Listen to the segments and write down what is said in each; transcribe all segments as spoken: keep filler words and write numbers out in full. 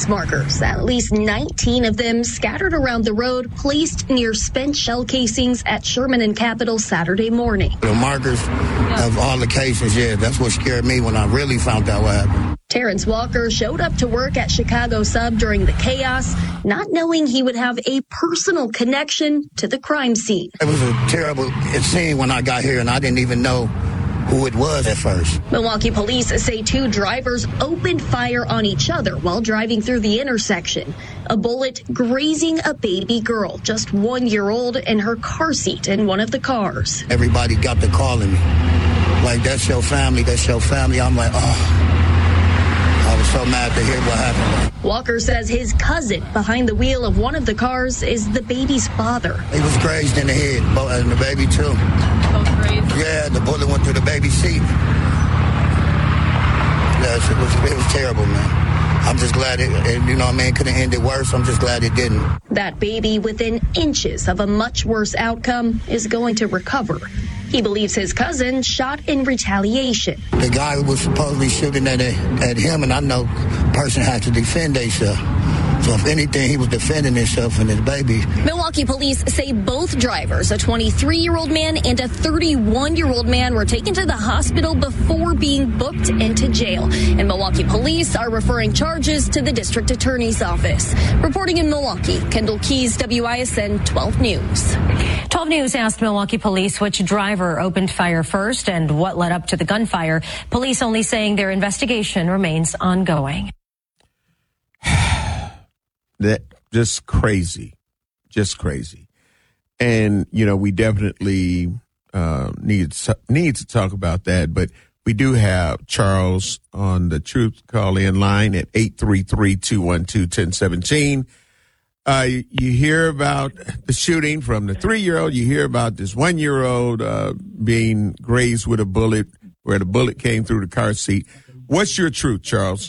police markers, at least nineteen of them scattered around the road, placed near spent shell casings at Sherman and Capitol Saturday morning. The markers of all the cases, yeah, that's what scared me when I really found out what happened. Terrence Walker showed up to work at Chicago Sub during the chaos, not knowing he would have a personal connection to the crime scene. It was a terrible scene when I got here, and I didn't even know who it was at first. Milwaukee police say two drivers opened fire on each other while driving through the intersection. A bullet grazing a baby girl, just one year old, in her car seat in one of the cars. Everybody got to calling me. Like, that's your family, that's your family. I'm like, oh. I was so mad to hear what happened. Walker says his cousin behind the wheel of one of the cars is the baby's father. He was grazed in the head, and the baby too. Both grazed? Yeah, the bullet went through the baby's seat. Yes, it was, it was terrible, man. I'm just glad it, it you know what I mean, could have ended worse. I'm just glad it didn't. That baby, within inches of a much worse outcome, is going to recover. He believes his cousin shot in retaliation. The guy who was supposedly shooting at, at him, and I know the person had to defend themselves. So if anything, he was defending himself and his baby. Milwaukee police say both drivers, a twenty-three-year-old man and a thirty-one-year-old man, were taken to the hospital before being booked into jail. And Milwaukee police are referring charges to the district attorney's office. Reporting in Milwaukee, Kendall Keys, W I S N twelve News. twelve News asked Milwaukee police which driver opened fire first and what led up to the gunfire. Police only saying their investigation remains ongoing. That just crazy, just crazy. And, you know, we definitely uh, need, need to talk about that. But we do have Charles on the Truth Call In line at eight three three, two one two, one zero one seven. Uh, you, you hear about the shooting from the three-year-old. You hear about this one-year-old uh, being grazed with a bullet, where the bullet came through the car seat. What's your truth, Charles?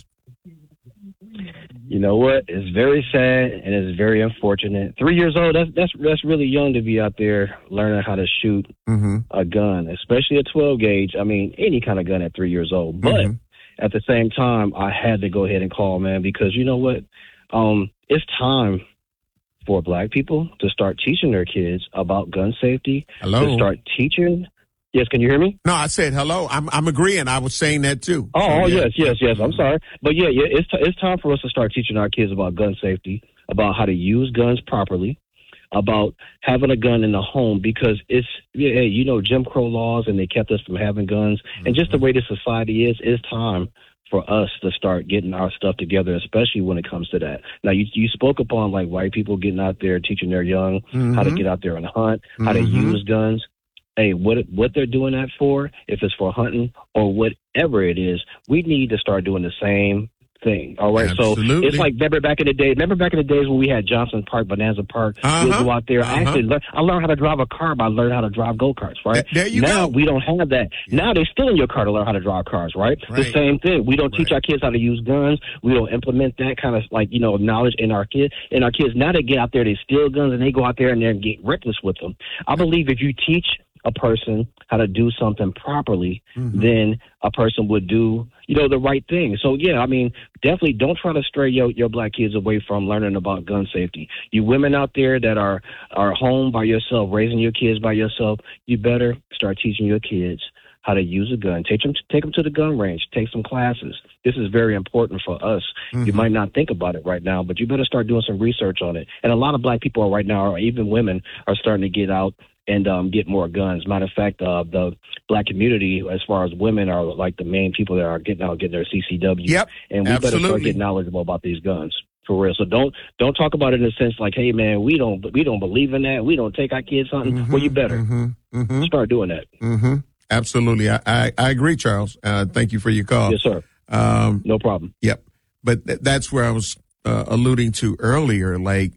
You know what? It's very sad and it's very unfortunate. Three years old, that's that's that's really young to be out there learning how to shoot mm-hmm. a gun, especially a twelve gauge. I mean, any kind of gun at three years old. But mm-hmm. at the same time, I had to go ahead and call, man, because you know what? Um, it's time for black people to start teaching their kids about gun safety. Hello? To start teaching. Yes, can you hear me? No, I said hello. I'm I'm agreeing. I was saying that too. Oh, so, oh yeah. yes, yes, yes. I'm sorry, but yeah, yeah. It's t- it's time for us to start teaching our kids about gun safety, about how to use guns properly, about having a gun in the home, because it's yeah, you know, Jim Crow laws, and they kept us from having guns, mm-hmm. and just the way the society is, it's time for us to start getting our stuff together, especially when it comes to that. Now, you you spoke upon like white people getting out there, teaching their young mm-hmm. how to get out there and hunt, how mm-hmm. to use guns. Hey, what what they're doing that for, if it's for hunting or whatever it is, we need to start doing the same thing. All right. Absolutely. So it's like, remember back in the day, remember back in the days when we had Johnson Park, Bonanza Park, uh-huh. we'd go out there. Uh-huh. I actually learned, I learned how to drive a car by learning how to drive go-karts, right? There you now go. we don't have that. Yeah. Now they're still in your car to learn how to drive cars, right? right. The same thing. We don't right. teach our kids how to use guns. We don't implement that kind of like, you know, knowledge in our kids. And our kids, now they get out there, they steal guns and they go out there and they get reckless with them. I believe if you teach a person how to do something properly, mm-hmm. then a person would do, you know, the right thing. So, yeah, I mean, definitely don't try to stray your, your black kids away from learning about gun safety. You women out there that are, are home by yourself, raising your kids by yourself, you better start teaching your kids how to use a gun. Take them, take them to the gun range. Take some classes. This is very important for us. Mm-hmm. You might not think about it right now, but you better start doing some research on it. And a lot of black people right now, or even women, are starting to get out and um, get more guns. Matter of fact, uh, the black community, as far as women, are like the main people that are getting out, getting their C C W. Yep, and we absolutely. better start getting knowledgeable about these guns for real. So don't don't talk about it in a sense like, hey man, we don't we don't believe in that. We don't take our kids hunting. Mm-hmm, well, you better mm-hmm, mm-hmm. start doing that. Mm-hmm. Absolutely, I, I I agree, Charles. Uh, thank you for your call. Yes, sir. Um, no problem. Yep, but th- that's where I was uh, alluding to earlier, like.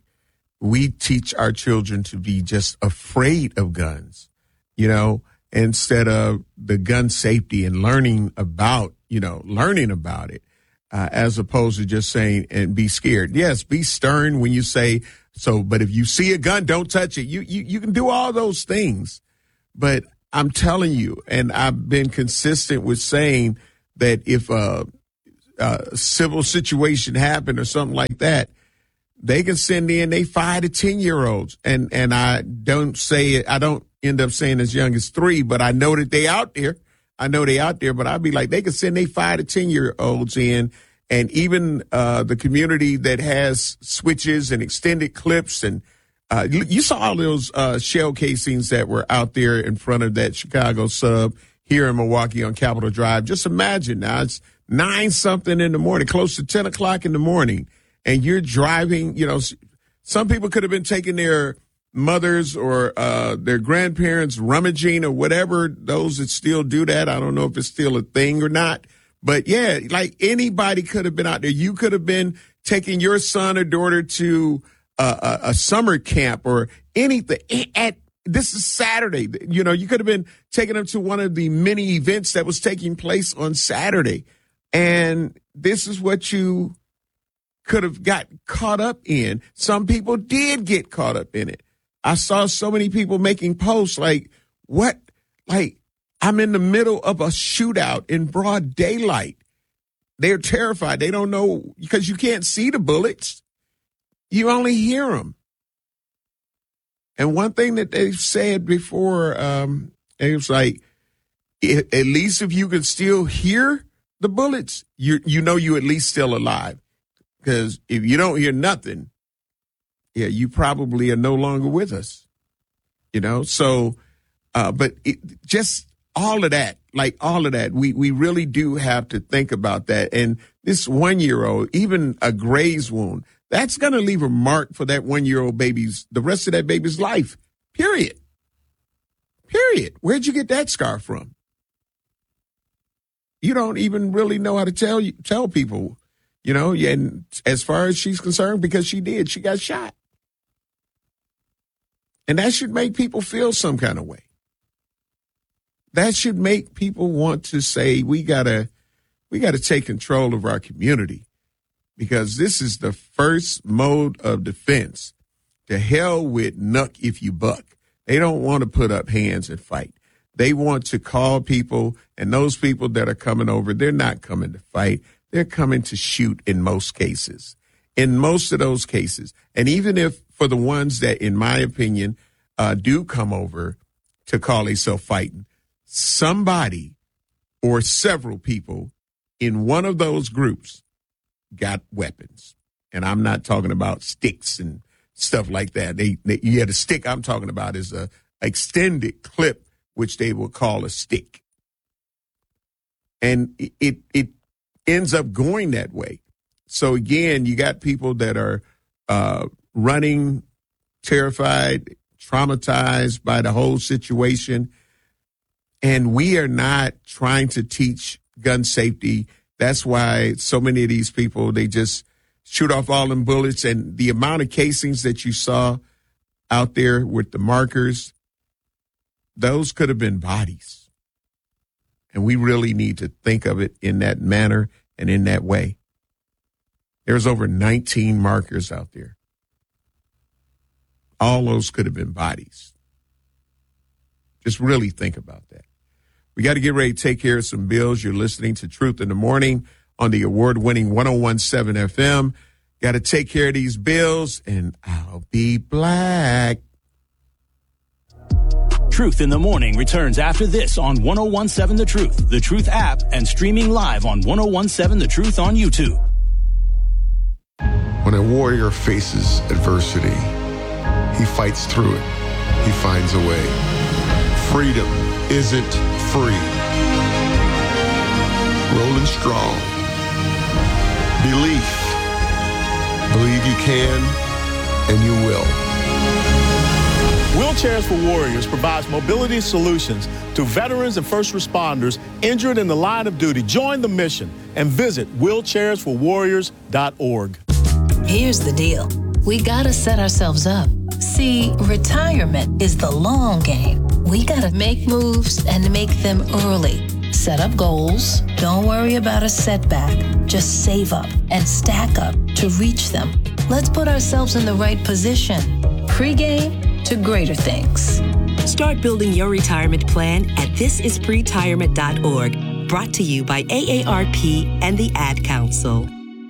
We teach our children to be just afraid of guns, you know, instead of the gun safety and learning about, you know, learning about it, uh, as opposed to just saying and be scared. Yes, be stern when you say so, but if you see a gun, don't touch it. You, you, you can do all those things. But I'm telling you, and I've been consistent with saying that if, uh, uh, civil situation happen or something like that, they can send in they five to ten year olds. And, and I don't say it, I don't end up saying as young as three, but I know that they out there. I know they out there, but I'd be like, they can send they five to ten year olds in. And even uh, the community that has switches and extended clips. And uh, you, you saw all those uh, shell casings that were out there in front of that Chicago sub here in Milwaukee on Capitol Drive. Just imagine now it's nine something in the morning, close to ten o'clock in the morning. And you're driving, you know, some people could have been taking their mothers or uh, their grandparents rummaging or whatever, those that still do that. I don't know if it's still a thing or not. But, yeah, like anybody could have been out there. You could have been taking your son or daughter to uh, a, a summer camp or anything. At This is Saturday. You know, you could have been taking them to one of the many events that was taking place on Saturday. And this is what you could have got caught up in. Some people did get caught up in it. I saw so many people making posts like, what? Like, I'm in the middle of a shootout in broad daylight. They're terrified. They don't know because you can't see the bullets. You only hear them. And one thing that they've said before, um, it was like, at least if you can still hear the bullets, you you know you at least still alive. Because if you don't hear nothing, yeah, you probably are no longer with us. You know, so, uh, but it, just all of that, like all of that, we, we really do have to think about that. And this one-year-old, even a graze wound, that's going to leave a mark for that one-year-old baby's, the rest of that baby's life, period. Period. Where'd you get that scar from? You don't even really know how to tell you, tell people, you know, and as far as she's concerned, because she did, she got shot. And that should make people feel some kind of way. That should make people want to say, we gotta, we gotta take control of our community because this is the first mode of defense. To hell with knuck if you buck. They don't want to put up hands and fight. They want to call people, and those people that are coming over, they're not coming to fight. They're coming to shoot in most cases. In most of those cases. And even if for the ones that, in my opinion, uh, do come over to call themselves fighting, somebody or several people in one of those groups got weapons. And I'm not talking about sticks and stuff like that. They, they yeah, the stick I'm talking about is a extended clip, which they will call a stick. And it, it, it ends up going that way. So again, you got people that are uh, running, terrified, traumatized by the whole situation. And we are not trying to teach gun safety. That's why so many of these people, they just shoot off all them bullets. And the amount of casings that you saw out there with the markers, those could have been bodies. And we really need to think of it in that manner and in that way. There's over nineteen markers out there. All those could have been bodies. Just really think about that. We got to get ready to take care of some bills. You're listening to Truth in the Morning on the award-winning one oh one point seven F M. Got to take care of these bills, and I'll be black. Truth in the Morning returns after this on one oh one point seven The Truth, The Truth app, and streaming live on one oh one point seven The Truth on YouTube. When a warrior faces adversity, he fights through it. He finds a way. Freedom isn't free. Rolling strong. Belief. Believe you can, and you will. Wheelchairs for Warriors provides mobility solutions to veterans and first responders injured in the line of duty. Join the mission and visit wheelchairs for warriors dot org. Here's the deal. We gotta set ourselves up. See, retirement is the long game. We gotta make moves and make them early. Set up goals. Don't worry about a setback. Just save up and stack up to reach them. Let's put ourselves in the right position. Pre-game to greater things. Start building your retirement plan at this is pre retirement dot org. Brought to you by A A R P and the Ad Council.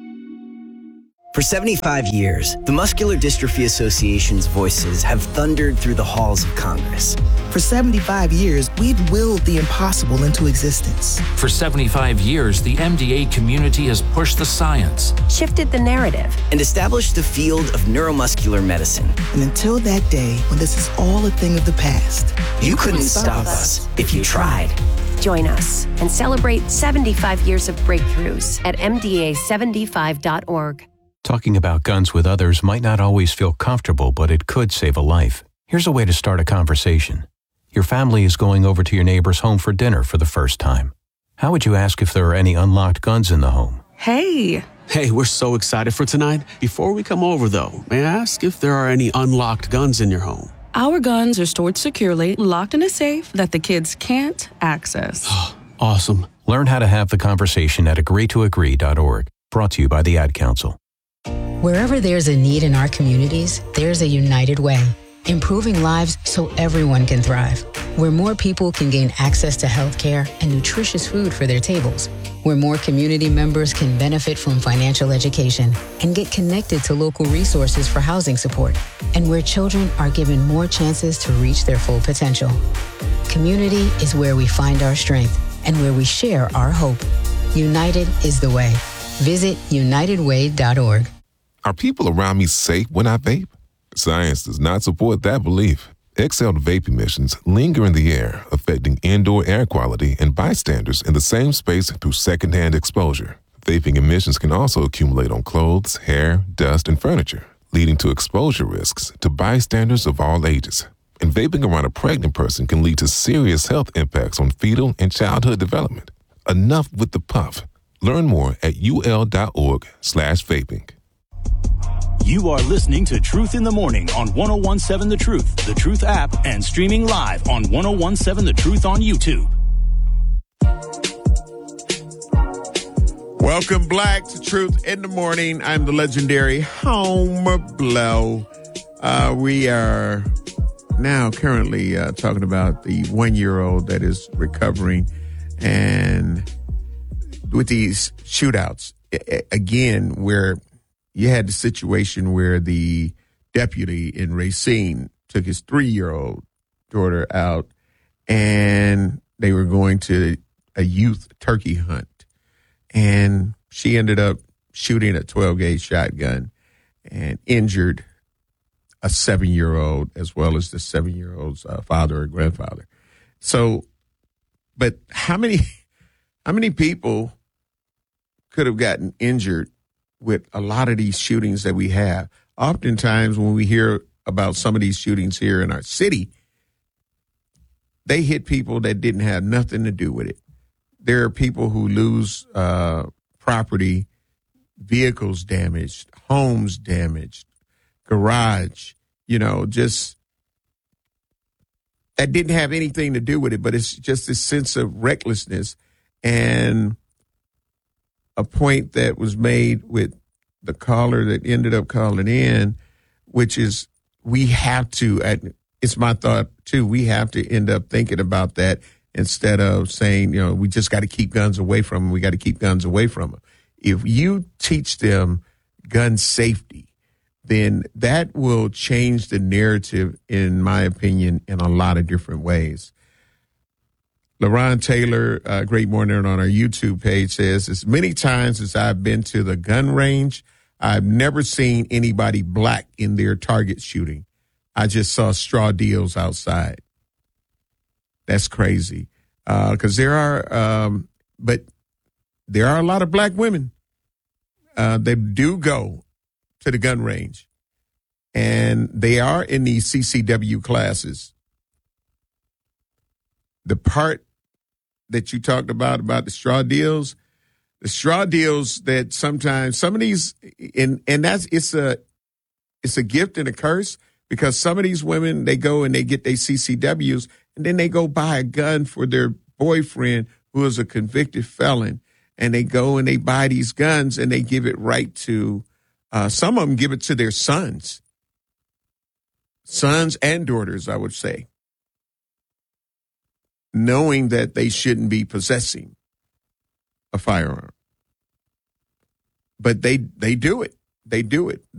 For seventy-five years, the Muscular Dystrophy Association's voices have thundered through the halls of Congress. For seventy-five years, we've willed the impossible into existence. For seventy-five years, the M D A community has pushed the science, shifted the narrative, and established the field of neuromuscular medicine. And until that day, when this is all a thing of the past, you, you couldn't stop us if you tried. Join us and celebrate seventy-five years of breakthroughs at M D A seventy-five dot org. Talking about guns with others might not always feel comfortable, but it could save a life. Here's a way to start a conversation. Your family is going over to your neighbor's home for dinner for the first time. How would you ask if there are any unlocked guns in the home? Hey. Hey, we're so excited for tonight. Before we come over, though, may I ask if there are any unlocked guns in your home? Our guns are stored securely, locked in a safe that the kids can't access. Awesome. Learn how to have the conversation at agree to agree dot org. Brought to you by the Ad Council. Wherever there's a need in our communities, there's a United Way, improving lives so everyone can thrive. Where more people can gain access to healthcare and nutritious food for their tables. Where more community members can benefit from financial education and get connected to local resources for housing support. And where children are given more chances to reach their full potential. Community is where we find our strength and where we share our hope. United is the way. Visit united way dot org. Are people around me safe when I vape? Science does not support that belief. Exhaled vape emissions linger in the air, affecting indoor air quality and bystanders in the same space through secondhand exposure. Vaping emissions can also accumulate on clothes, hair, dust, and furniture, leading to exposure risks to bystanders of all ages. And vaping around a pregnant person can lead to serious health impacts on fetal and childhood development. Enough with the puff. Learn more at ul.org slash vaping. You are listening to Truth in the Morning on ten seventeen The Truth, The Truth app, and streaming live on ten seventeen The Truth on YouTube. Welcome, Black, to Truth in the Morning. I'm the legendary Homer Blow. Uh, we are now currently uh, talking about the one-year-old that is recovering, and with these shootouts, again, where you had the situation where the deputy in Racine took his three-year-old daughter out, and they were going to a youth turkey hunt. And she ended up shooting a twelve-gauge shotgun and injured a seven-year-old as well as the seven-year-old's uh, father or grandfather. So, but how many, how many people could have gotten injured with a lot of these shootings that we have? Oftentimes when we hear about some of these shootings here in our city, they hit people that didn't have nothing to do with it. There are people who lose uh, property, vehicles damaged, homes damaged, garage, you know, just that didn't have anything to do with it, but it's just this sense of recklessness. And a point that was made with the caller that ended up calling in, which is we have to, it's my thought too, we have to end up thinking about that instead of saying, you know, we just got to keep guns away from them. We got to keep guns away from them. If you teach them gun safety, then that will change the narrative, in my opinion, in a lot of different ways. LaRon Taylor, uh, Great Morning on our YouTube page, says, as many times as I've been to the gun range, I've never seen anybody black in their target shooting. I just saw straw deals outside. That's crazy. Because uh, there are, um, but there are a lot of black women uh, that do go to the gun range. And they are in these C C W classes. The part that you talked about, about the straw deals, the straw deals that sometimes some of these, and, and that's, it's a, it's a gift and a curse, because some of these women, they go and they get their C C Ws and then they go buy a gun for their boyfriend who is a convicted felon. And they go and they buy these guns and they give it right to, uh, some of them give it to their sons, sons and daughters, I would say, knowing that they shouldn't be possessing. a firearm. But they they do it. They do it.